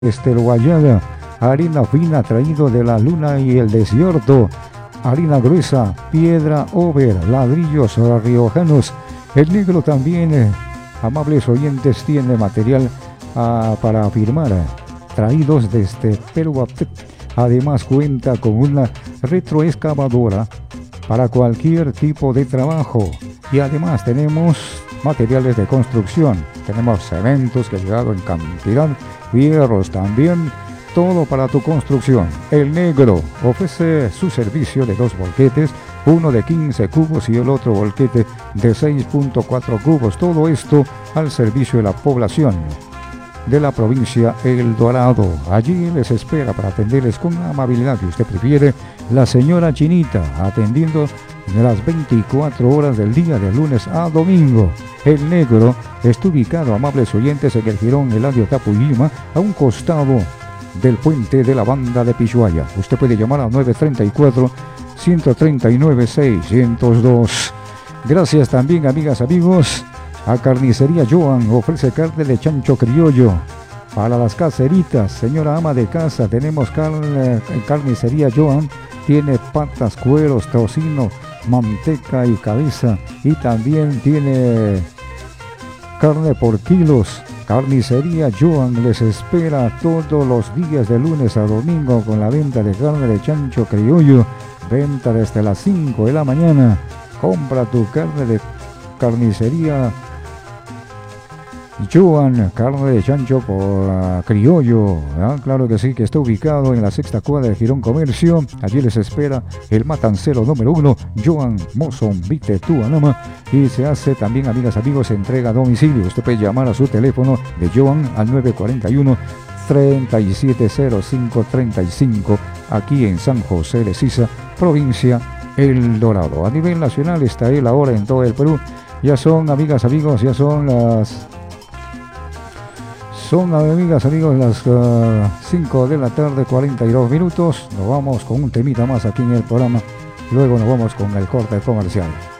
Guayana, harina fina traído de la luna y el desierto, harina gruesa, piedra over, ladrillos riojanos. El negro también, amables oyentes, tiene material para firmar, traídos desde Perú. Además cuenta con una retroexcavadora para cualquier tipo de trabajo, y además tenemos materiales de construcción, tenemos cementos que han llegado en cantidad, hierros también, todo para tu construcción. El negro ofrece su servicio de 2 volquetes, uno de 15 cubos y el otro volquete de 6.4 cubos, todo esto al servicio de la población de la provincia El Dorado. Allí les espera para atenderles con la amabilidad que usted prefiere la señora Chinita, atendiendo las 24 horas del día, de lunes a domingo. El negro está ubicado, amables oyentes, en el jirón Eladio Tapuyima, a un costado del puente de la banda de Pishuaya. Usted puede llamar al 934-139-602. Gracias también, amigas, amigos, a Carnicería Joan, ofrece carne de chancho criollo para las caseritas. Señora ama de casa, tenemos Carnicería Joan, tiene patas, cueros, tocino, manteca y cabeza, y también tiene carne por kilos. Carnicería Joan les espera todos los días de lunes a domingo con la venta de carne de chancho criollo, venta desde las 5 de la mañana. Compra tu carne de Carnicería Joan, carne de chancho por criollo, claro que sí, que está ubicado en la 6ª cuadra de Girón Comercio. Allí les espera el matancero número 1, Joan Mozambique, Tuanama, y se hace también, amigas, amigos, entrega a domicilio. Usted puede llamar a su teléfono de Joan al 941-370535, aquí en San José de Sisa, provincia El Dorado. A nivel nacional está él ahora en todo el Perú. Ya son, amigas, amigos, ya son las... amigas, amigos, las 5 de la tarde, 42 minutos. Nos vamos con un temita más aquí en el programa. Luego nos vamos con el corte comercial.